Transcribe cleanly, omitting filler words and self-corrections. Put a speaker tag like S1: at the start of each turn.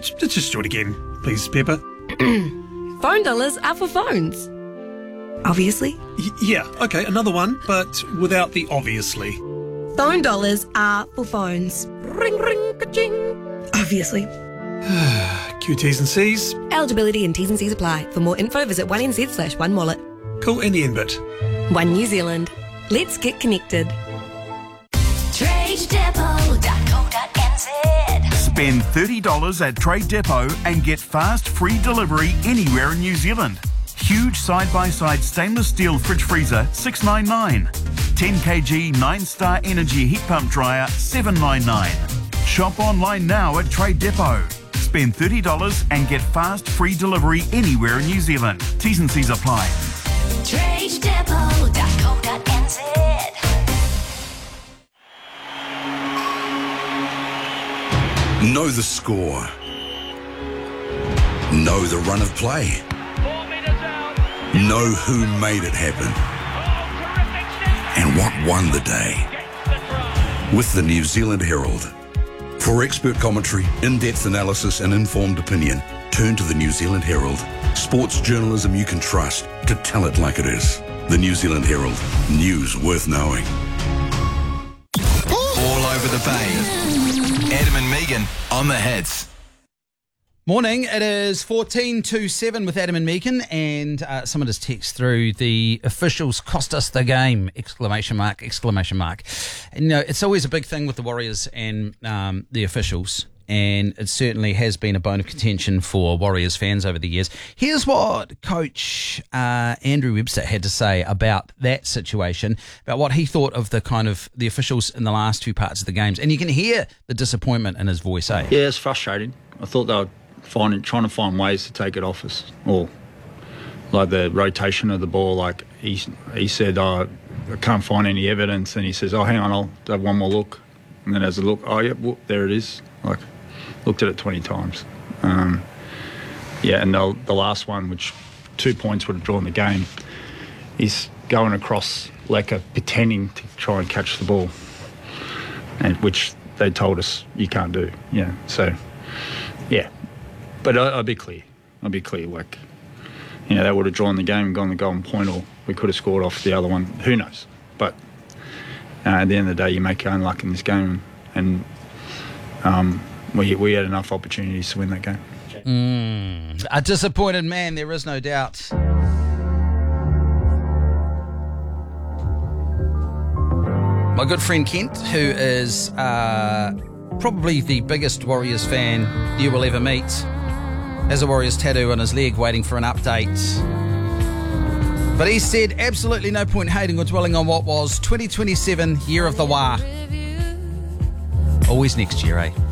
S1: let's just do it again, please, Pepper.
S2: Phone dollars are for phones. Obviously.
S1: Yeah, okay, another one, but without the obviously.
S2: Phone dollars are for phones. Ring, ring, ka-ching. Obviously.
S1: QTs and Cs.
S2: Eligibility and T's and C's apply. For more info, visit 1nz/1wallet.
S1: Cool, and the end bit.
S2: One New Zealand. Let's get connected.
S3: TradeDepot.co.nz.
S4: Spend $30 at Trade Depot and get fast, free delivery anywhere in New Zealand. Huge side-by-side stainless steel fridge freezer, $699. 10 kg 9-star energy heat pump dryer, $799. Shop online now at Trade Depot. Spend $30 and get fast, free delivery anywhere in New Zealand. T's and C's apply.
S3: TradeDepot.co.nz.
S5: Know the score. Know the run of play. Know who made it happen. And what won the day. With the New Zealand Herald. For expert commentary, in-depth analysis and informed opinion, turn to the New Zealand Herald. Sports journalism you can trust to tell it like it is. The New Zealand Herald. News worth knowing.
S6: All over the bay. Adam and Megan on the hits.
S7: Morning, it is 14 to 7 with Adam and Megan, and someone has texted through, the officials cost us the game, exclamation mark. And, you know, it's always a big thing with the Warriors and the officials, and it certainly has been a bone of contention for Warriors fans over the years. Here's what Coach Andrew Webster had to say about that situation, about what he thought of the officials in the last two parts of the games, and you can hear the disappointment in his voice, eh?
S8: Yeah, it's frustrating. I thought they were trying to find ways to take it off us, or like the rotation of the ball. Like he said, I can't find any evidence, and he says, hang on, I'll have one more look, and then as a look, whoop, there it is. Like, looked at it 20 times. And the last one, which 2 points would have drawn the game, he's going across Lecker, pretending to try and catch the ball, and which they told us you can't do. Yeah, so yeah. But I'll be clear. Like, you know, that would have drawn the game and gone the golden point, or we could have scored off the other one. Who knows? But at the end of the day, you make your own luck in this game, and we had enough opportunities to win that game.
S7: A disappointed man, there is no doubt. My good friend Kent, who is probably the biggest Warriors fan you will ever meet, has a Warriors tattoo on his leg waiting for an update. But he said absolutely no point hating or dwelling on what was 2027, year of the Wa. Always next year, eh?